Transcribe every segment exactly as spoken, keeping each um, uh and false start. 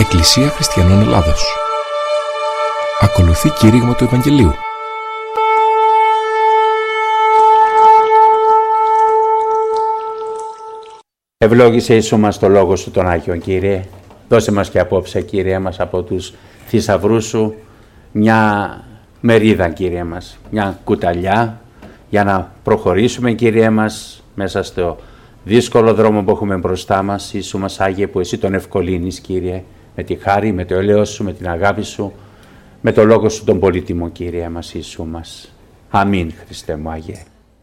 Εκκλησία Χριστιανών Ελλάδος. Ακολουθεί κήρυγμα του Ευαγγελίου. Ευλόγησε Ιησού μας το λόγο Σου τον Άγιον, Κύριε. Δώσε μας και απόψε, Κύριε μας, από τους θησαυρούς Σου μια μερίδα, Κύριε μας, μια κουταλιά για να προχωρήσουμε, Κύριε μας, μέσα στο δύσκολο δρόμο που έχουμε μπροστά μας. Ιησού μας Άγιε, που Εσύ τον ευκολύνεις, Κύριε, με τη χάρη, με το έλεος Σου, με την αγάπη Σου, με το λόγο Σου τον πολύτιμο, Κύριε μας, Ιησού μας. Αμήν, Χριστέ μου Άγιε.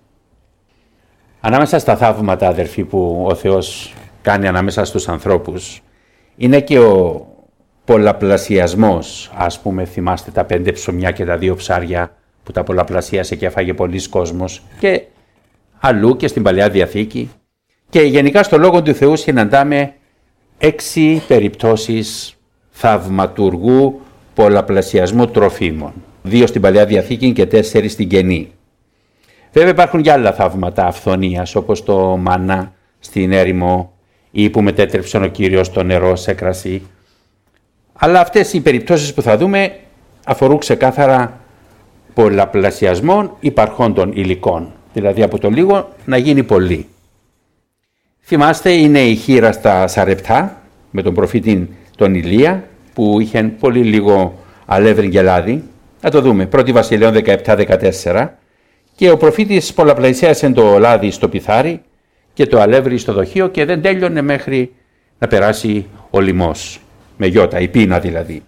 Ανάμεσα στα θαύματα, αδερφοί, που ο Θεός κάνει ανάμεσα στους ανθρώπους, είναι και ο πολλαπλασιασμός. Ας πούμε, θυμάστε τα πέντε ψωμιά και τα δύο ψάρια που τα πολλαπλασίασε και έφαγε πολλής κόσμος, και αλλού και στην Παλαιά Διαθήκη. Και γενικά στο Λόγο του Θεού συναντάμε έξι περιπτώσεις θαυματουργού πολλαπλασιασμού τροφίμων. Δύο στην Παλαιά Διαθήκη και τέσσερις στην Καινή. Βέβαια υπάρχουν και άλλα θαύματα αυθονίας, όπως το μανά στην έρημο ή που μετέτρεψε ο Κύριος το νερό σε κρασί. Αλλά αυτές οι περιπτώσεις που θα δούμε αφορούν ξεκάθαρα πολλαπλασιασμών υπαρχόντων υλικών. Δηλαδή από το λίγο να γίνει πολύ. Θυμάστε, είναι η χήρα στα Σαρεπτά με τον προφήτη τον Ηλία, που είχε πολύ λίγο αλεύρι και λάδι. Να το δούμε. Πρώτη Βασιλείων δεκαεπτά δεκατέσσερα. Και ο προφήτης πολλαπλασίασε το λάδι στο πιθάρι και το αλεύρι στο δοχείο και δεν τέλειωνε μέχρι να περάσει ο λιμός. Με γιώτα, η πείνα δηλαδή.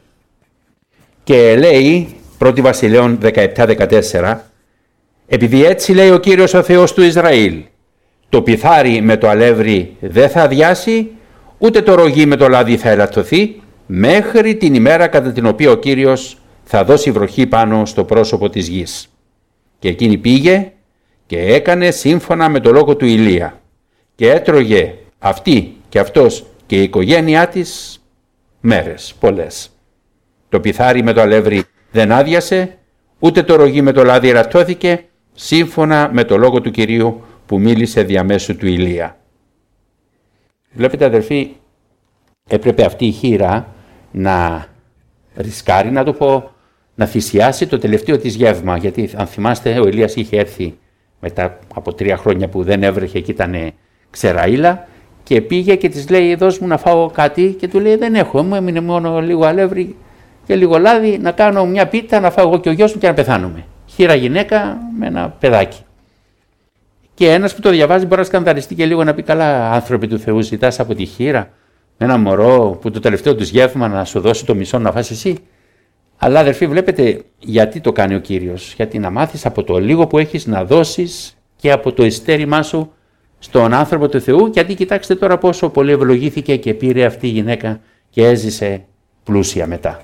Και λέει, πρώτη Βασιλείων δεκαεπτά δεκατέσσερα, επειδή έτσι λέει ο Κύριος ο Θεός του Ισραήλ, το πιθάρι με το αλεύρι δεν θα αδειάσει, ούτε το ρογί με το λάδι θα ελαττωθεί, μέχρι την ημέρα κατά την οποία ο Κύριος θα δώσει βροχή πάνω στο πρόσωπο της γης. Και εκείνη πήγε και έκανε σύμφωνα με το λόγο του Ηλία και έτρωγε αυτή και αυτός και η οικογένειά της μέρες πολλές. Το πιθάρι με το αλεύρι δεν άδειασε, ούτε το ρογί με το λάδι ελαττώθηκε, σύμφωνα με το λόγο του Κυρίου που μίλησε διαμέσου του Ηλία. Βλέπετε, αδερφοί, έπρεπε αυτή η χήρα να ρισκάρει, να το πω, να θυσιάσει το τελευταίο της γεύμα, γιατί αν θυμάστε ο Ηλίας είχε έρθει μετά από τρία χρόνια που δεν έβρεχε και ήταν ξεραΐλα, και πήγε και της λέει, δώσ' μου να φάω κάτι, και του λέει, δεν έχω, μου έμεινε μόνο λίγο αλεύρι και λίγο λάδι, να κάνω μια πίτα, να φάω εγώ και ο γιος μου και να πεθάνουμε. Χήρα γυναίκα με ένα παιδάκι. Και ένας που το διαβάζει μπορεί να σκανδαλιστεί και λίγο, να πει, καλά, άνθρωποι του Θεού, ζητάς από τη χήρα με ένα μωρό που το τελευταίο τους γεύμα να σου δώσει το μισό να φας εσύ. Αλλά, αδερφοί, βλέπετε γιατί το κάνει ο Κύριος. Γιατί να μάθεις από το λίγο που έχεις να δώσεις και από το ειστέρημά σου στον άνθρωπο του Θεού. Γιατί κοιτάξτε τώρα πόσο πολύ ευλογήθηκε και πήρε αυτή η γυναίκα και έζησε πλούσια μετά.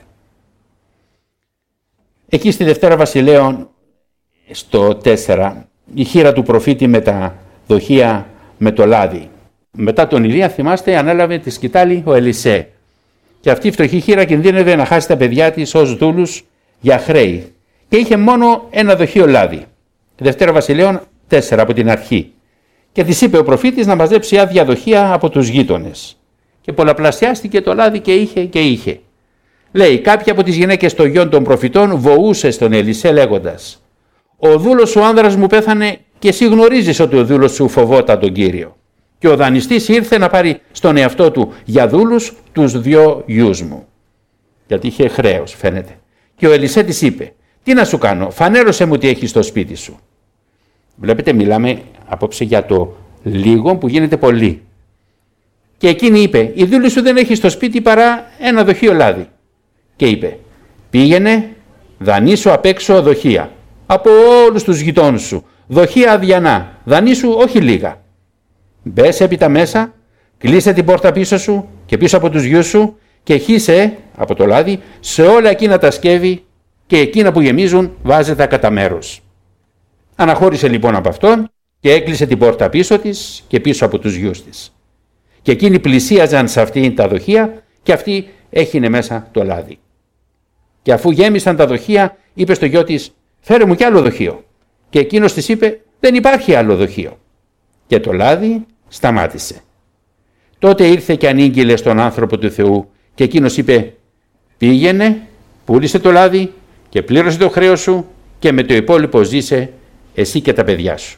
Εκεί στη Δευτέρα Βασιλέων, στο τέσσερα, η χήρα του προφήτη με τα δοχεία με το λάδι. Μετά τον Ηλία, θυμάστε, ανέλαβε τη σκητάλη ο Ελισέ. Και αυτή η φτωχή χήρα κινδύνευε να χάσει τα παιδιά της ως δούλους για χρέη. Και είχε μόνο ένα δοχείο λάδι. Δευτέρα Βασιλέων τέσσερα από την αρχή. Και της είπε ο προφήτης να μαζέψει άδεια δοχεία από τους γείτονες. Και πολλαπλασιάστηκε το λάδι και είχε και είχε. Λέει, κάποια από τις γυναίκες των γιών των προφητών βοούσε στον Ελισέ λέγοντας, ο δούλος ο άνδρας μου πέθανε και εσύ γνωρίζεις ότι ο δούλος σου φοβόταν τον Κύριο. Και ο δανειστής ήρθε να πάρει στον εαυτό του για δούλους τους δυο γιους μου. Γιατί είχε χρέος, φαίνεται. Και ο Ελισέ της είπε, τι να σου κάνω, φανέρωσε μου τι έχεις στο σπίτι σου. Βλέπετε, μιλάμε απόψε για το λίγο που γίνεται πολύ. Και εκείνη είπε, η δούλη σου δεν έχει στο σπίτι παρά ένα δοχείο λάδι. Και είπε, πήγαινε, δανείσου απ' έξω δοχεία. Από όλους τους γειτόνους σου, δοχεία αδιανά, δανείσου όχι λίγα. Μπες έπειτα μέσα, κλείσε την πόρτα πίσω σου και πίσω από τους γιους σου και χύσε από το λάδι σε όλα εκείνα τα σκεύη και εκείνα που γεμίζουν βάζε τα κατά μέρος. Αναχώρησε λοιπόν από αυτόν και έκλεισε την πόρτα πίσω της και πίσω από τους γιους της. Και εκείνοι πλησίαζαν σε αυτήν τα δοχεία και αυτή έχινε μέσα το λάδι. Και αφού γέμισαν τα δοχεία, είπε στο γιο της, φέρε μου κι άλλο δοχείο. Και εκείνος της είπε, δεν υπάρχει άλλο δοχείο. Και το λάδι σταμάτησε. Τότε ήρθε και ανήγγειλε στον άνθρωπο του Θεού Και εκείνος είπε, πήγαινε, πούλησε το λάδι και πλήρωσε το χρέος σου και με το υπόλοιπο ζήσε εσύ και τα παιδιά σου.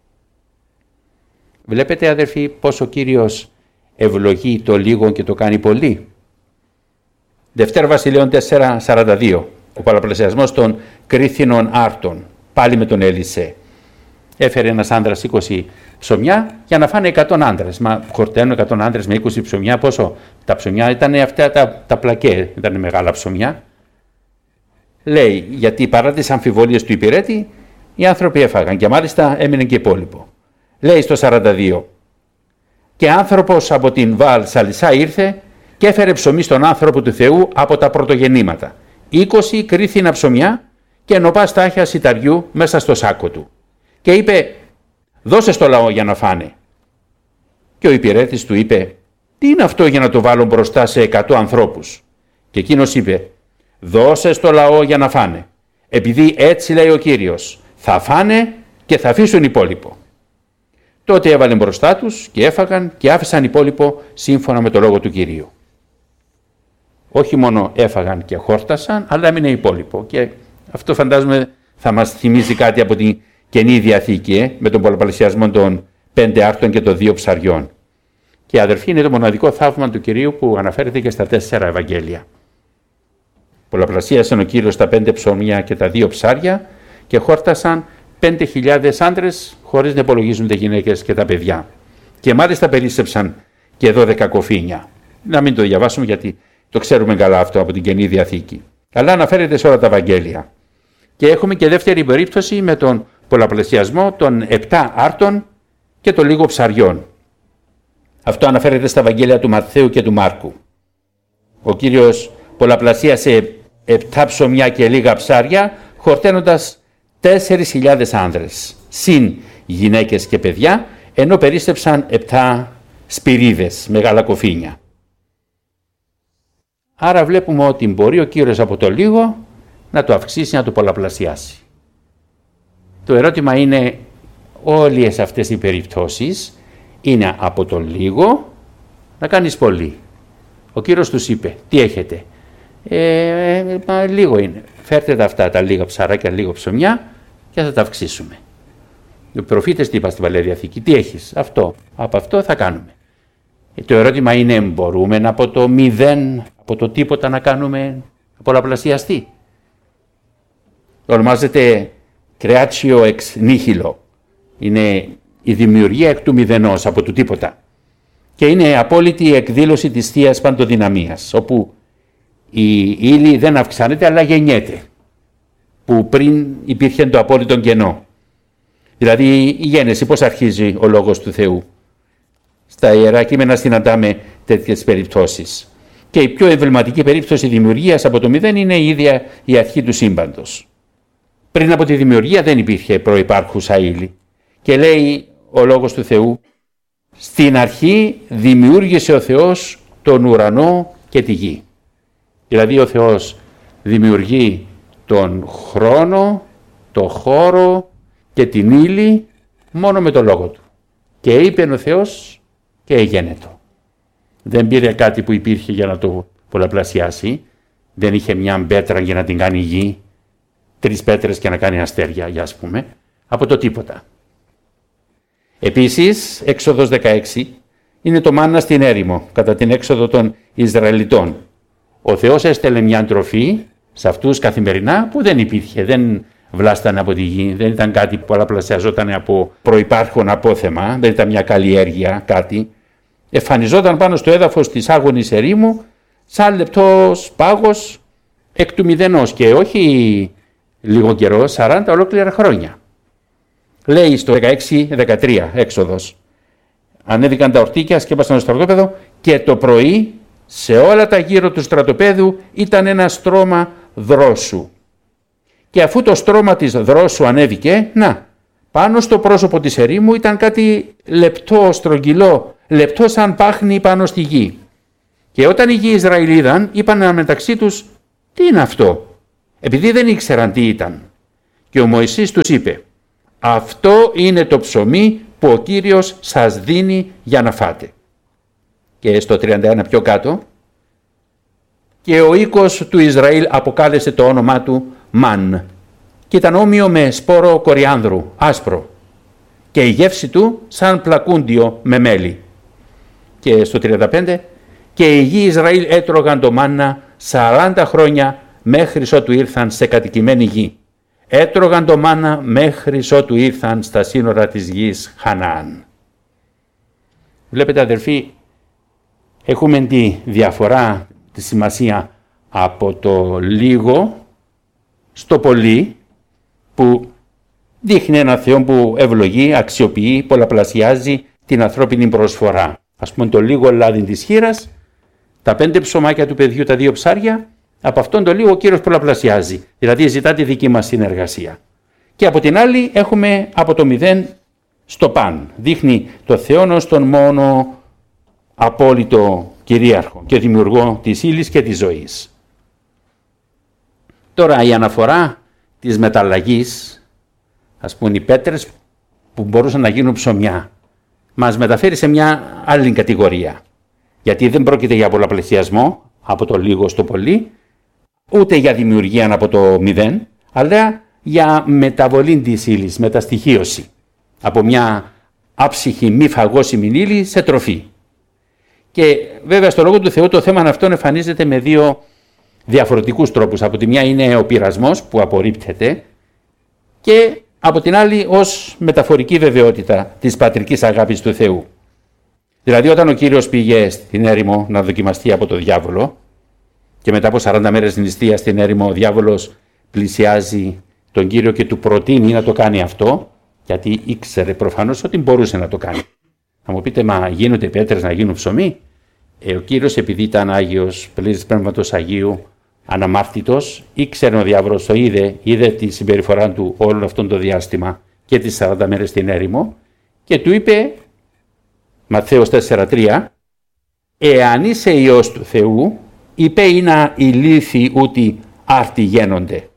Βλέπετε αδερφοί πως ο Κύριος ευλογεί το λίγο και το κάνει πολύ. Δευτέρα Βασιλείων τέσσερα σαράντα δύο, ο πολλαπλασιασμός των κρίθινων άρτων, πάλι με τον Ελισέ. Έφερε ένας άντρας είκοσι ψωμιά για να φάνε εκατό άντρες. Μα χορταίνουν εκατό άντρες με είκοσι ψωμιά, πόσο? Τα ψωμιά ήταν αυτά τα, τα πλακέ, ήταν μεγάλα ψωμιά. Λέει, γιατί παρά τις αμφιβολίες του υπηρέτη, οι άνθρωποι έφαγαν και μάλιστα έμεινε και υπόλοιπο. Λέει στο σαράντα δύο, και άνθρωπος από την Βάλ Σαλισσά ήρθε και έφερε ψωμί στον άνθρωπο του Θεού από τα πρωτογεννήματα. είκοσι κρίθινα ψωμιά και νοπά στάχια σιταριού μέσα στο σάκο του. Και είπε, δώσε στο λαό για να φάνε. Και ο υπηρέτης του είπε, τι είναι αυτό για να το βάλω μπροστά σε εκατό ανθρώπους? Και εκείνος είπε, δώσε στο λαό για να φάνε. Επειδή έτσι λέει ο Κύριος, θα φάνε και θα αφήσουν υπόλοιπο. Τότε έβαλε μπροστά τους και έφαγαν και άφησαν υπόλοιπο σύμφωνα με το λόγο του Κυρίου. Όχι μόνο έφαγαν και χόρτασαν, αλλά έμεινε υπόλοιπο. Και αυτό φαντάζομαι θα μας θυμίζει κάτι από την Καινή Διαθήκη, ε, με τον πολλαπλασιασμό των πέντε άρτων και των δύο ψαριών. Και αδερφοί, είναι το μοναδικό θαύμα του Κυρίου που αναφέρεται και στα τέσσερα Ευαγγέλια. Πολλαπλασίασε ο Κύριος τα πέντε ψωμιά και τα δύο ψάρια και χόρτασαν πέντε χιλιάδες άντρες, χωρίς να υπολογίζονται γυναίκες και τα παιδιά. Και μάλιστα περίσσεψαν και δώδεκα κοφίνια. Να μην το διαβάσουμε γιατί το ξέρουμε καλά αυτό από την Καινή Διαθήκη. Αλλά αναφέρεται σε όλα τα Ευαγγέλια. Και έχουμε και δεύτερη περίπτωση με τον πολλαπλασιασμό των επτά άρτων και των λίγο ψαριών. Αυτό αναφέρεται στα Ευαγγέλια του Ματθαίου και του Μάρκου. Ο Κύριος πολλαπλασίασε επτά ψωμιά και λίγα ψάρια, χορταίνοντας τέσσερις χιλιάδες άνδρες, συν γυναίκες και παιδιά, ενώ περίστεψαν επτά σπυρίδες, μεγάλα κοφίνια. Άρα βλέπουμε ότι μπορεί ο Κύριος από το λίγο να το αυξήσει, να το πολλαπλασιάσει. Το ερώτημα είναι, όλες αυτές οι περιπτώσεις είναι από το λίγο να κάνεις πολύ. Ο Κύριος τους είπε, τι έχετε? Ε, μα λίγο είναι. Φέρτε τα αυτά τα λίγα ψαράκια, λίγο ψωμιά και θα τα αυξήσουμε. Οι προφήτες τι είπαν στην Παλαιά Διαθήκη? Τι έχεις? Αυτό. Από αυτό θα κάνουμε. Ε, το ερώτημα είναι, μπορούμε από το μηδέν, από το τίποτα να κάνουμε να πολλαπλασιαστεί? Ονομάζεται creatio ex nihilo. Είναι η δημιουργία εκ του μηδενός, από το τίποτα. Και είναι απόλυτη εκδήλωση της Θείας Παντοδυναμίας, όπου η ύλη δεν αυξάνεται αλλά γεννιέται, που πριν υπήρχε το απόλυτο κενό. Δηλαδή η γέννηση πώς αρχίζει ο Λόγος του Θεού? Στα Ιερά Κείμενα συναντάμε τέτοιες περιπτώσεις. Και η πιο εμβληματική περίπτωση δημιουργίας από το μηδέν είναι η ίδια η αρχή του σύμπαντος. Πριν από τη δημιουργία δεν υπήρχε προϋπάρχουσα ύλη. Και λέει ο Λόγος του Θεού, στην αρχή δημιούργησε ο Θεός τον ουρανό και τη γη. Δηλαδή ο Θεός δημιουργεί τον χρόνο, το χώρο και την ύλη μόνο με τον Λόγο Του. Και είπε ο Θεός και εγένετο. Δεν πήρε κάτι που υπήρχε για να το πολλαπλασιάσει. Δεν είχε μια πέτρα για να την κάνει γη, τρεις πέτρες και να κάνει αστέρια, για ας πούμε, από το τίποτα. Επίσης, Έξοδος δεκαέξι είναι το μάννα στην έρημο, κατά την έξοδο των Ισραηλιτών. Ο Θεός έστελνε μια τροφή σε αυτούς καθημερινά που δεν υπήρχε, δεν βλάστανε από τη γη, δεν ήταν κάτι που πολλαπλασιαζόταν από προϋπάρχον απόθεμα, δεν ήταν μια καλλιέργεια, κάτι. Εμφανιζόταν πάνω στο έδαφος της άγονης ερήμου σαν λεπτός πάγος εκ του μηδενός και όχι λίγο καιρό, σαράντα ολόκληρα χρόνια. Λέει στο δεκαέξι δεκατρία Έξοδος, ανέβηκαν τα ορτίκια, σκέπασαν το στρατόπεδο και το πρωί σε όλα τα γύρω του στρατοπέδου ήταν ένα στρώμα δρόσου. Και αφού το στρώμα της δρόσου ανέβηκε, να, πάνω στο πρόσωπο της ερήμου ήταν κάτι λεπτό, στρογγυλό, λεπτό σαν πάχνη πάνω στη γη. Και όταν οι γη Ισραηλίδαν είπαν μεταξύ τους, τι είναι αυτό, επειδή δεν ήξεραν τι ήταν. Και ο Μωυσής τους είπε, αυτό είναι το ψωμί που ο Κύριος σας δίνει για να φάτε. Και στο τριάντα ένα πιο κάτω, και ο οίκος του Ισραήλ αποκάλεσε το όνομά του Μαν και ήταν όμοιο με σπόρο κοριάνδρου, άσπρο, και η γεύση του σαν πλακούντιο με μέλι. Και στο τριάντα πέντε, και οι γη Ισραήλ έτρωγαν το μάννα σαράντα χρόνια μέχρι ότου ήρθαν σε κατοικημένη γη. Έτρωγαν το μάννα μέχρι ότου ήρθαν στα σύνορα της γης Χαναάν. Βλέπετε αδερφοί, έχουμε τη διαφορά, τη σημασία από το λίγο στο πολύ, που δείχνει ένα Θεό που ευλογεί, αξιοποιεί, πολλαπλασιάζει την ανθρώπινη προσφορά. Ας πούμε το λίγο λάδι της χήρας, τα πέντε ψωμάκια του παιδιού, τα δύο ψάρια, από αυτόν το λίγο ο Κύριος πολλαπλασιάζει, δηλαδή ζητά τη δική μας συνεργασία. Και από την άλλη έχουμε από το μηδέν στο παν. Δείχνει το Θεό ως τον μόνο απόλυτο κυρίαρχο και δημιουργό της ύλης και της ζωής. Τώρα η αναφορά της μεταλλαγής, ας πούμε οι πέτρες που μπορούσαν να γίνουν ψωμιά, μας μεταφέρει σε μια άλλη κατηγορία. Γιατί δεν πρόκειται για πολλαπλασιασμό από το λίγο στο πολύ, ούτε για δημιουργία από το μηδέν, αλλά για μεταβολή της ύλης, μεταστοιχίωση. Από μια άψυχη μη φαγώσιμη ύλη σε τροφή. Και βέβαια στο Λόγο του Θεού το θέμα αυτό εμφανίζεται με δύο διαφορετικούς τρόπους. Από τη μια είναι ο πειρασμός που απορρίπτεται και από την άλλη ως μεταφορική βεβαιότητα της πατρικής αγάπης του Θεού. Δηλαδή όταν ο Κύριος πήγε στην έρημο να δοκιμαστεί από τον διάβολο και μετά από σαράντα μέρες νηστείας στην έρημο ο διάβολος πλησιάζει τον Κύριο και του προτείνει να το κάνει αυτό, γιατί ήξερε προφανώς ότι μπορούσε να το κάνει. Θα μου πείτε, μα γίνονται πέτρες να γίνουν ψωμί? Ε, ο Κύριος, επειδή ήταν Άγιος, πλήρης Πνεύματος Αγίου, αναμάρτητος, ήξερε ο διάβολος, το είδε, είδε τη συμπεριφορά του όλο αυτό το διάστημα και τις σαράντα μέρες στην έρημο και του είπε, Ματθαίος τέσσερα τρία, «Εάν είσαι Υιός του Θεού, είπε είναι οι λύθοι ούτι άρτη γένονται».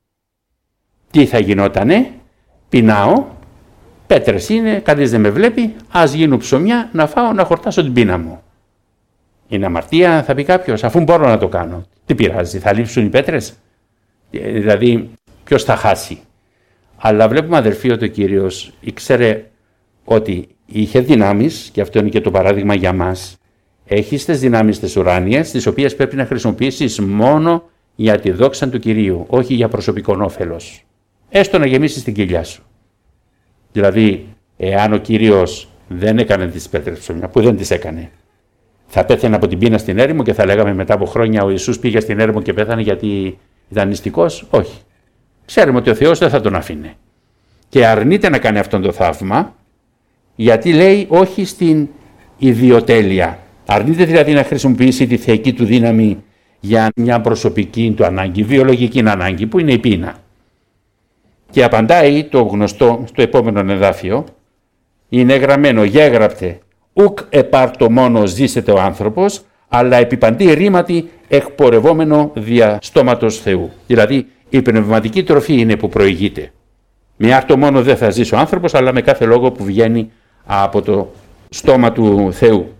Τι θα γινότανε? Πεινάω, πέτρες είναι, κανείς δεν με βλέπει, ας γίνουν ψωμιά να φάω να χορτάσω την πείνα μου. Είναι αμαρτία, θα πει κάποιος, αφού μπορώ να το κάνω. Τι πειράζει, θα λείψουν οι πέτρες? Δηλαδή, ποιος θα χάσει? Αλλά βλέπουμε αδερφοί ότι ο Κύριος ήξερε ότι είχε δυνάμεις, και αυτό είναι και το παράδειγμα για μας. Έχεις τις δυνάμεις τις ουράνιες, τις οποίες πρέπει να χρησιμοποιήσεις μόνο για τη δόξα του Κυρίου, όχι για προσωπικό όφελος. Έστω να γεμίσεις την κοιλιά σου. Δηλαδή, εάν ο Κύριος δεν έκανε τις πέτρες ψωμιά, που δεν τις έκανε, θα πέθανε από την πείνα στην έρημο και θα λέγαμε μετά από χρόνια ο Ιησούς πήγε στην έρημο και πέθανε γιατί ήταν νηστικός? Όχι. Ξέρουμε ότι ο Θεός δεν θα τον αφήνε. Και αρνείται να κάνει αυτόν το θαύμα, γιατί λέει όχι στην ιδιοτέλεια. Αρνείται δηλαδή να χρησιμοποιήσει τη θεϊκή του δύναμη για μια προσωπική του ανάγκη, βιολογική ανάγκη, που είναι η πείνα. Και απαντάει το γνωστό στο επόμενο εδάφιο, είναι γραμμένο, γέγραπτε, ουκ επάρτο μόνο ζήσεται ο άνθρωπος, αλλά επί παντή ρήματι εκπορευόμενο δια στόματος Θεού. Δηλαδή η πνευματική τροφή είναι που προηγείται. Με άρτο μόνο δεν θα ζήσει ο άνθρωπος, αλλά με κάθε λόγο που βγαίνει από το στόμα του Θεού.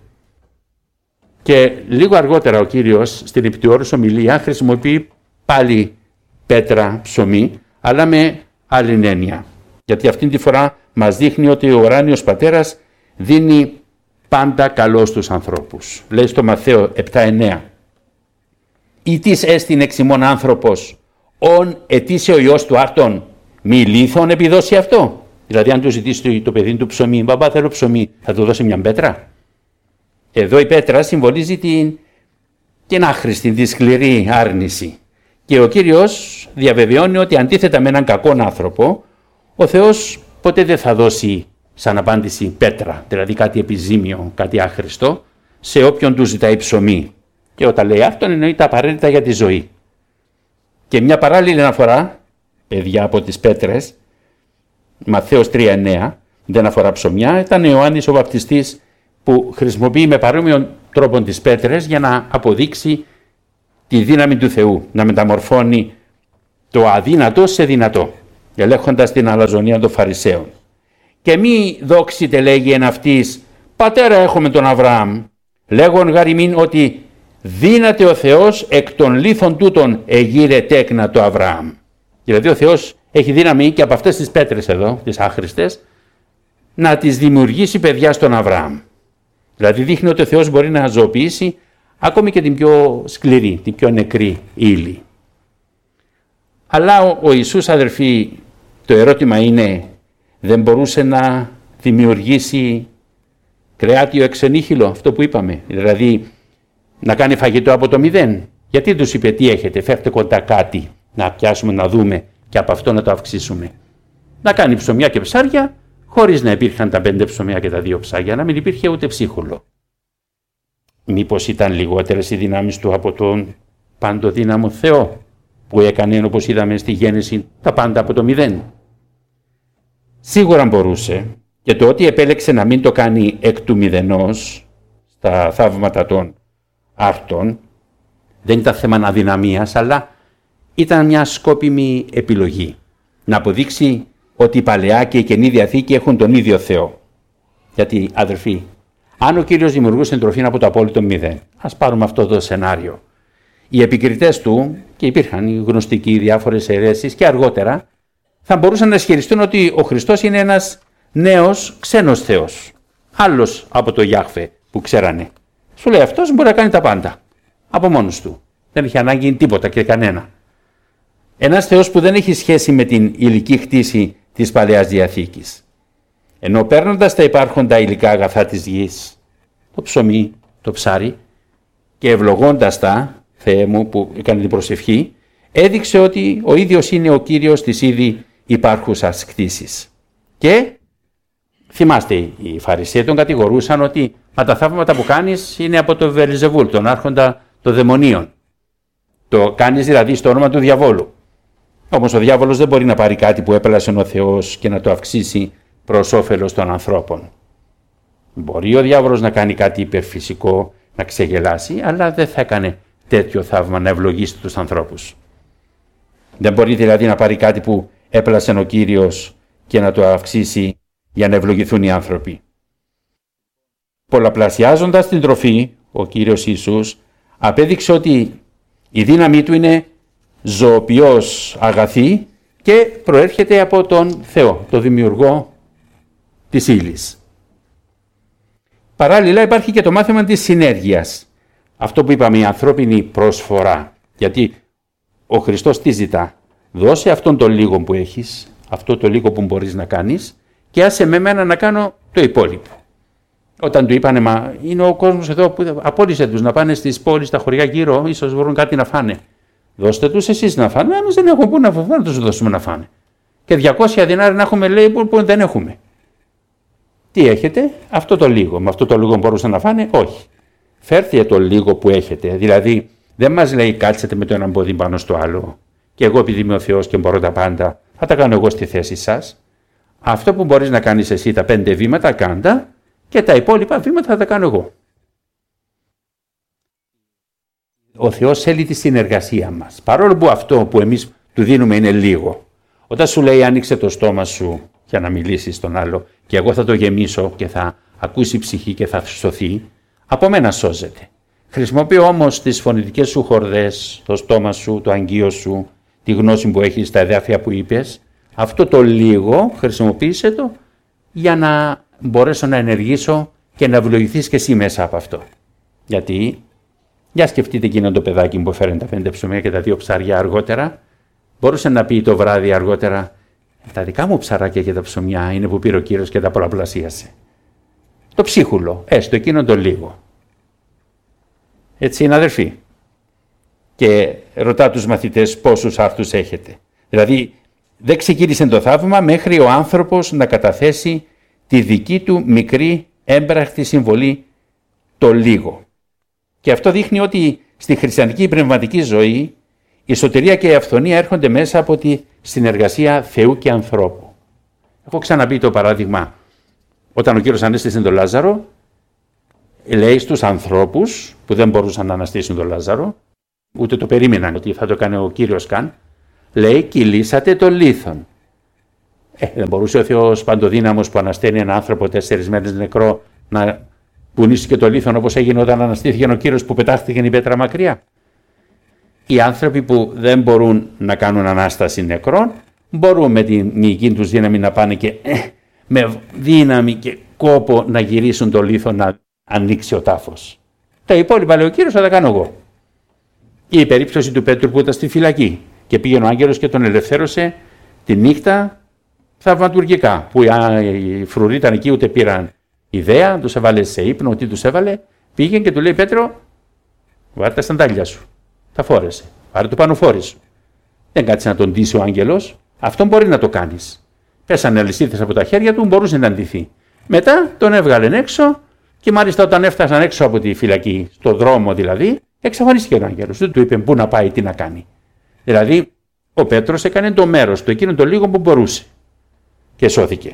Και λίγο αργότερα ο Κύριος στην επιτυώρους ομιλία χρησιμοποιεί πάλι πέτρα ψωμί, αλλά με άλλη έννοια. Γιατί αυτήν τη φορά μας δείχνει ότι ο ουράνιος Πατέρας δίνει πάντα καλό στους ανθρώπους. Λέει στο Ματθαίο επτά εννέα, «Ητής έστιν εξ ημών άνθρωπος, ον ετήσε ο Υιός του άρτον, μη λίθον επιδώσει αυτό». Δηλαδή αν του ζητήσει το παιδί του ψωμί, «Μπαμπά θέλω ψωμί», θα του δώσει μια πέτρα? Εδώ η πέτρα συμβολίζει την, την άχρηστη, τη σκληρή άρνηση. Και ο Κύριος διαβεβαιώνει ότι αντίθετα με έναν κακόν άνθρωπο, ο Θεός ποτέ δεν θα δώσει σαν απάντηση πέτρα, δηλαδή κάτι επιζήμιο, κάτι άχρηστο, σε όποιον του ζητάει ψωμί. Και όταν λέει αυτό εννοεί τα απαραίτητα για τη ζωή. Και μια παράλληλη αναφορά, παιδιά, από τις πέτρες, Ματθαίος τρία εννέα, δεν αφορά ψωμιά, ήταν Ιωάννης ο Βαπτιστής που χρησιμοποιεί με παρόμοιον τρόπο τις πέτρες για να αποδείξει τη δύναμη του Θεού, να μεταμορφώνει το αδύνατο σε δυνατό, ελέγχοντας την αλαζονία των Φαρισαίων. Και μη δόξητε, λέγει εν αυτής, πατέρα έχουμε τον Αβραάμ, λέγον γαριμήν ότι δύναται ο Θεός εκ των λίθων τούτων εγείρε τέκνα το Αβραάμ. Δηλαδή ο Θεός έχει δύναμη και από αυτές τις πέτρες εδώ, τις άχρηστες, να τις δημιουργήσει παιδιά στον Αβραάμ. Δηλαδή δείχνει ότι ο Θεός μπορεί να ζωοποιήσει ακόμη και την πιο σκληρή, την πιο νεκρή ύλη. Αλλά ο, ο Ιησούς, αδερφοί, το ερώτημα είναι, δεν μπορούσε να δημιουργήσει κρεάτιο εξενύχυλο, αυτό που είπαμε, δηλαδή να κάνει φαγητό από το μηδέν? Γιατί τους είπε, τι έχετε, φέρτε κοντά κάτι να πιάσουμε, να δούμε και από αυτό να το αυξήσουμε. Να κάνει ψωμιά και ψάρια, χωρίς να υπήρχαν τα πέντε ψωμιά και τα δύο ψάρια, να μην υπήρχε ούτε ψίχουλο. Μήπως ήταν λιγότερες οι δυνάμεις του από τον παντοδύναμο Θεό, που έκανε, όπως είδαμε στη Γέννηση, τα πάντα από το μηδέν? Σίγουρα μπορούσε, και το ότι επέλεξε να μην το κάνει εκ του μηδενός στα θαύματα των άρτων δεν ήταν θέμα αδυναμίας, αλλά ήταν μια σκόπιμη επιλογή να αποδείξει ότι η Παλαιά και η Καινή Διαθήκη έχουν τον ίδιο Θεό. Γιατί, αδερφοί, αν ο Κύριος δημιουργούσε τροφή από το απόλυτο μηδέν, ας πάρουμε αυτό το σενάριο, οι επικριτές του, και υπήρχαν οι γνωστικοί διάφορες αιρέσεις και αργότερα, θα μπορούσαν να ισχυριστούν ότι ο Χριστός είναι ένας νέος ξένος Θεός, άλλος από το Ιάχβε που ξέρανε. Σου λέει, αυτός μπορεί να κάνει τα πάντα από μόνος του. Δεν έχει ανάγκη τίποτα και κανένα. Ένας Θεός που δεν έχει σχέση με την υλική χτίση της Παλαιάς Διαθήκης. Ενώ παίρνοντας τα υπάρχοντα υλικά αγαθά της γης, το ψωμί, το ψάρι, και ευλογώντας τα, Θεέ μου, που έκανε την προσευχή, έδειξε ότι ο ίδιος είναι ο Κύριος της ήδη υπάρχουσας κτήσης. Και θυμάστε, οι Φαρισαίοι τον κατηγορούσαν ότι μα τα θαύματα που κάνεις είναι από το Βελζεβούλ, τον άρχοντα των δαιμονίων. Το κάνεις δηλαδή στο όνομα του διαβόλου. Όμως ο διάβολος δεν μπορεί να πάρει κάτι που έπελασε ο Θεός και να το αυξήσει προς όφελος των ανθρώπων. Μπορεί ο διάβολος να κάνει κάτι υπερφυσικό, να ξεγελάσει, αλλά δεν θα έκανε τέτοιο θαύμα να ευλογήσει τους ανθρώπους. Δεν μπορεί δηλαδή να πάρει κάτι που έπλασε ο Κύριος και να το αυξήσει για να ευλογηθούν οι άνθρωποι. Πολλαπλασιάζοντας την τροφή, ο Κύριος Ιησούς απέδειξε ότι η δύναμή του είναι ζωοποιός αγαθή και προέρχεται από τον Θεό, το δημιουργό της ύλης. Παράλληλα υπάρχει και το μάθημα της συνέργειας. Αυτό που είπαμε, η ανθρώπινη προσφορά. Γιατί ο Χριστός τι ζητά? Δώσε αυτόν το λίγο που έχεις, αυτό το λίγο που μπορείς να κάνεις, και άσε με μένα να κάνω το υπόλοιπο. Όταν του είπανε, μα είναι ο κόσμος εδώ που απόλυσε τους να πάνε στις πόλεις, στα χωριά γύρω, ίσως βρουν κάτι να φάνε. Δώστε τους εσείς να φάνε, όμως δεν έχουν πού να φάνε, να τους δώσουμε να φάνε. Και διακόσια δινάρια να έχουμε, λέει, που, που δεν έχουμε. Τι έχετε? Αυτό το λίγο. Με αυτό το λίγο μπορούσαν να φάνε? Όχι. Φέρτε το λίγο που έχετε. Δηλαδή, δεν μας λέει κάτσετε με το ένα πόδι πάνω στο άλλο. Και εγώ, επειδή είμαι ο Θεός και μπορώ τα πάντα, θα τα κάνω εγώ στη θέση σας. Αυτό που μπορείς να κάνεις εσύ, τα πέντε βήματα, κάντα, και τα υπόλοιπα βήματα θα τα κάνω εγώ. Ο Θεός θέλει τη συνεργασία μας. Παρόλο που αυτό που εμείς του δίνουμε είναι λίγο. Όταν σου λέει άνοιξε το στόμα σου για να μιλήσεις στον άλλο και εγώ θα το γεμίσω και θα ακούσει η ψυχή και θα σωθεί, από μένα σώζεται. Χρησιμοποιεί όμως τις φωνητικές σου χορδές, το στόμα σου, το αγγείο σου, τη γνώση που έχεις, τα εδάφια που είπες. Αυτό το λίγο χρησιμοποίησε το για να μπορέσω να ενεργήσω και να ευλογηθείς και εσύ μέσα από αυτό. Γιατί, για σκεφτείτε εκείνο το παιδάκι που έφερε τα πέντε ψωμιά και τα δύο ψάρια αργότερα, μπορούσε να πει το βράδυ αργότερα, τα δικά μου ψαράκια και τα ψωμιά είναι που πήρε ο Κύριος και τα πολλαπλασίασε. Το ψίχουλο, έστω εκείνο το λίγο. Έτσι είναι, αδερφοί. Και ρωτά τους μαθητές πόσους άρτους έχετε. Δηλαδή δεν ξεκίνησε το θαύμα μέχρι ο άνθρωπος να καταθέσει τη δική του μικρή έμπραχτη συμβολή, το λίγο. Και αυτό δείχνει ότι στη χριστιανική πνευματική ζωή η σωτηρία και η αυθονία έρχονται μέσα από τη συνεργασία Θεού και ανθρώπου. Έχω ξαναπεί το παράδειγμα, όταν ο Κύριος ανέστησε τον Λάζαρο, λέει στους ανθρώπους που δεν μπορούσαν να αναστήσουν τον Λάζαρο, ούτε το περίμεναν ότι θα το κάνει ο Κύριος καν, λέει κυλήσατε το λίθον. Ε, δεν μπορούσε ο Θεός παντοδύναμος που ανασταίνει έναν άνθρωπο τέσσερις μέρες νεκρό να πουνίστηκε το λίθον όπως έγινε όταν αναστήθηκε ο Κύριος που πετάχτηκε η πέτρα μακριά. Οι άνθρωποι που δεν μπορούν να κάνουν Ανάσταση νεκρών μπορούν με τη μυϊκή τους δύναμη να πάνε και ε, με δύναμη και κόπο να γυρίσουν το λίθο να ανοίξει ο τάφος. Τα υπόλοιπα, λέει ο Κύριος, θα τα κάνω εγώ. Ή η περίπτωση του Πέτρου που ήταν στη φυλακή και πήγαινε ο άγγελος και τον ελευθέρωσε τη νύχτα θαυματουργικά. Που οι φρουροί ήταν εκεί, ούτε πήραν ιδέα, τους έβαλε σε ύπνο, τι τους έβαλε. Πήγαινε και του λέει: Πέτρο, βάρε τα σαντάλια σου. Τα φόρεσε. Πάρε το πανοφόρι σου. Δεν κάτσε να τον ντύσει ο άγγελος. Αυτό μπορεί να το κάνεις. Πέσανε αλυσίδες από τα χέρια του, μπορούσε να ντυθεί. Μετά τον έβγαλεν έξω και μάλιστα όταν έφτασαν έξω από τη φυλακή, στο δρόμο δηλαδή, εξαφανίστηκε ο άγγελος. Δεν του είπε πού να πάει, τι να κάνει. Δηλαδή, ο Πέτρος έκανε το μέρος του, εκείνο το λίγο που μπορούσε. Και σώθηκε.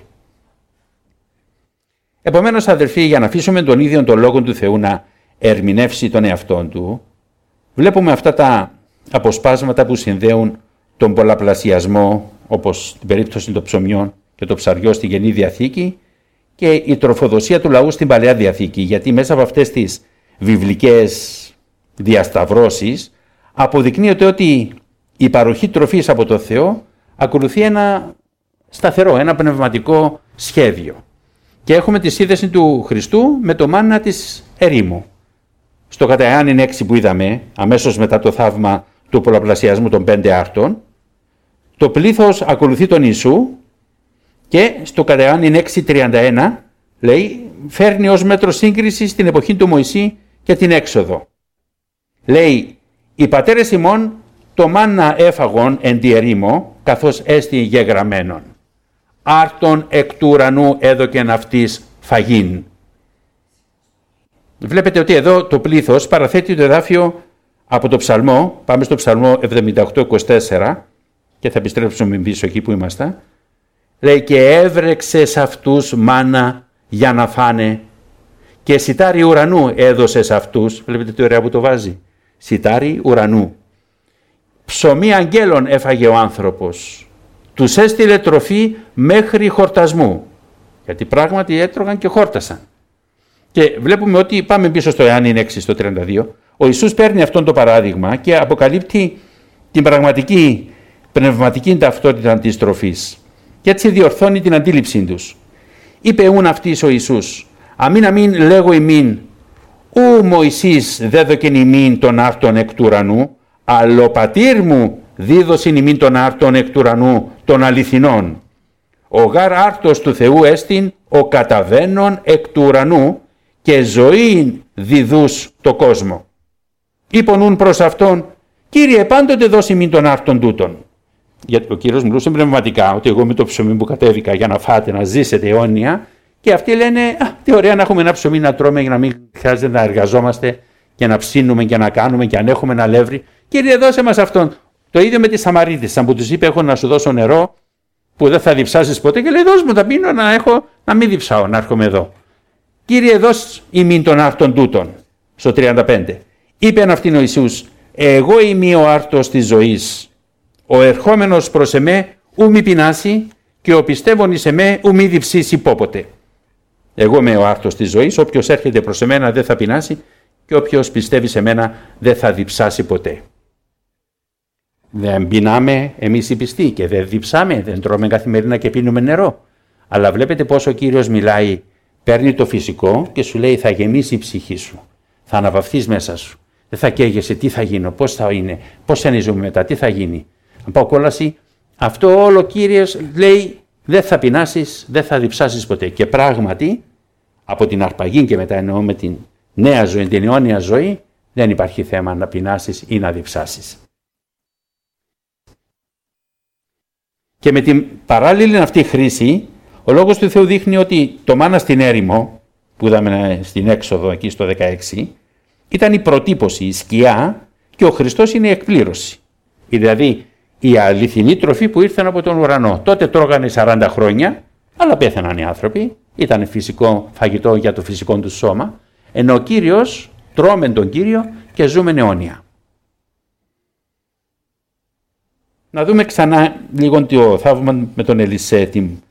Επομένως, αδελφοί, για να αφήσουμε τον ίδιο τον λόγο του Θεού να ερμηνεύσει τον εαυτόν του, βλέπουμε αυτά τα αποσπάσματα που συνδέουν τον πολλαπλασιασμό, όπως στην περίπτωση των ψωμιών και των ψαριών στη Καινή Διαθήκη, και η τροφοδοσία του λαού στην Παλαιά Διαθήκη, γιατί μέσα από αυτές τις βιβλικές διασταυρώσεις αποδεικνύεται ότι η παροχή τροφής από το Θεό ακολουθεί ένα σταθερό, ένα πνευματικό σχέδιο. Και έχουμε τη σύνδεση του Χριστού με το μάννα της ερήμου. Στο κατά Ιωάννην έξι που είδαμε, αμέσως μετά το θαύμα του πολλαπλασιασμού των πέντε άρτων, το πλήθος ακολουθεί τον Ιησού και στο κατά Ιωάννην έξι τριάντα ένα λέει, φέρνει ως μέτρο σύγκριση στην εποχή του Μωυσή και την έξοδο. Λέει, οι πατέρες ημών το μάννα έφαγον εν τη ερήμο, καθώς έστι γεγραμμένον. Άρτον εκ του ουρανού έδωκεν αυτής φαγήν. Βλέπετε ότι εδώ το πλήθος παραθέτει το εδάφιο από το ψαλμό, πάμε στο ψαλμό εβδομήντα οκτώ είκοσι τέσσερα και θα επιστρέψουμε πίσω εκεί που είμαστε. Λέει και έβρεξε σε αυτούς μάνα για να φάνε και σιτάρι ουρανού έδωσε σε αυτούς. Βλέπετε τι ωραία που το βάζει. Σιτάρι ουρανού. Ψωμί αγγέλων έφαγε ο άνθρωπος. Τους έστειλε τροφή μέχρι χορτασμού. Γιατί πράγματι έτρωγαν και χόρτασαν. Και βλέπουμε ότι πάμε πίσω στο Ιωάννην έξι στο τριάντα δύο. Ο Ιησούς παίρνει αυτόν το παράδειγμα και αποκαλύπτει την πραγματική πνευματική ταυτότητα της τροφής. Και έτσι διορθώνει την αντίληψή τους. Είπε ούν αυτής ο Ιησούς, αμήν αμήν λέγω ημίν, ου Μωυσής δέδωκεν ημίν τον άρτον εκ του ουρανού, αλλά ο πατήρ μου δίδωσιν ημίν τον άρτον εκ του ουρανού των αληθινών. Ο γάρ άρτος του Θεού έστιν ο καταβαίνων εκ του ουρανού και ζωήν διδούς το κόσμο. Είπον ούν προς αυτόν, Κύριε πάντοτε δώσει μην τον άρτον τούτον. Γιατί ο Κύριος μιλούσε πνευματικά, ότι εγώ με το ψωμί που κατέβηκα για να φάτε, να ζήσετε αιώνια, και αυτοί λένε, α, τι ωραία να έχουμε ένα ψωμί να τρώμε για να μην χρειάζεται να εργαζόμαστε και να ψήνουμε και να κάνουμε και αν έχουμε ένα αλεύρι. Κύριε, δώσε μας αυτόν. Το ίδιο με τη Σαμαρίτισσα που τους είπε, έχω να σου δώσω νερό που δεν θα διψάσεις ποτέ, και λέει, δώσ' μου, τα πίνω να έχω, να μην διψάω, να έρχομαι εδώ. Κύριε, δώσ' ημίν τον άρτον τούτον, στο τριάντα πέντε. Είπε αυτήν ο Ιησούς, εγώ είμαι ο άρτος της ζωής. Ο ερχόμενος προς εμέ ου μη πεινάσει και ο πιστεύων εις εμέ ου μη διψήσει πόποτε. Εγώ είμαι ο άρτος της ζωής, όποιος έρχεται προς εμένα δεν θα πεινάσει και όποιος πιστεύει σε μένα δεν θα διψάσει ποτέ. Δεν πεινάμε εμείς οι πιστοί και δεν διψάμε, δεν τρώμε καθημερινά και πίνουμε νερό. Αλλά βλέπετε πόσο ο Κύριος μιλάει, παίρνει το φυσικό και σου λέει θα γεμίσει η ψυχή σου, θα αναβαθείς μέσα σου. Δεν θα καίγεσαι, τι θα γίνω, πώς θα είναι, πώς θα είναι η ζωή μετά, τι θα γίνει. Αν πάω κόλαση, αυτό όλο ο Κύριος λέει δεν θα πεινάσεις, δεν θα διψάσεις ποτέ. Και πράγματι, από την αρπαγή και μετά εννοώ με την νέα ζωή, την αιώνια ζωή, δεν υπάρχει θέμα να πεινάσεις ή να διψάσεις. Και με την παράλληλη αυτή χρήση, ο Λόγος του Θεού δείχνει ότι το μάνα στην έρημο, που είδαμε στην έξοδο εκεί στο δεκαέξι, ήταν η προτύπωση, η σκιά και ο Χριστός είναι η εκπλήρωση. Δηλαδή η αληθινή τροφή που ήρθε από τον ουρανό. Τότε τρώγανε σαράντα χρόνια, αλλά πέθαναν οι άνθρωποι. Ήταν φυσικό φαγητό για το φυσικό του σώμα. Ενώ ο Κύριος τρώμε τον Κύριο και ζούμε αιώνια. Να δούμε ξανά λίγο το θαύμα με τον Ελισέ, την